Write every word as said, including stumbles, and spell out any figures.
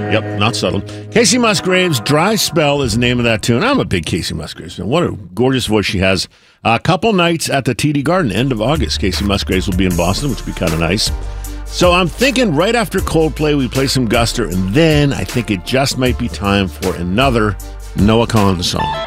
Yep, not subtle. Casey Musgraves, Dry Spell is the name of that tune. I'm a big Casey Musgraves fan. What a gorgeous voice she has. A couple nights at the T D Garden, end of August. Casey Musgraves will be in Boston, which would be kind of nice. So I'm thinking right after Coldplay, we play some Guster, and then I think it just might be time for another Noah Kahan song.